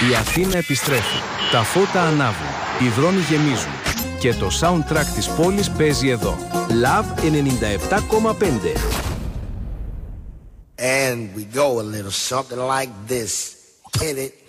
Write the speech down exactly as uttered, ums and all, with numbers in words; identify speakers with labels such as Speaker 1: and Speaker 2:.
Speaker 1: Η Αθήνα επιστρέφει. Τα φώτα ανάβουν. Οι δρόμοι γεμίζουν. Και το soundtrack της πόλης παίζει εδώ. Love ενενήντα επτά κόμμα πέντε.
Speaker 2: And we go a little something like this. Hit it.